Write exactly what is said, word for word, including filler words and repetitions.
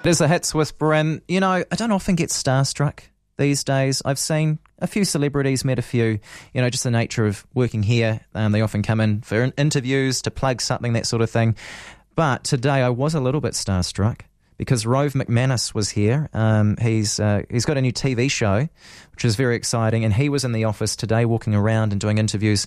It is the Hits Whisperer, and, you know, I don't often get starstruck these days. I've seen a few celebrities, met a few, you know, just the nature of working here. Um, they often come in for interviews, to plug something, that sort of thing. But today I was a little bit starstruck because Rove McManus was here. Um, he's uh, he's got a new T V show, which is very exciting, and he was in the office today walking around and doing interviews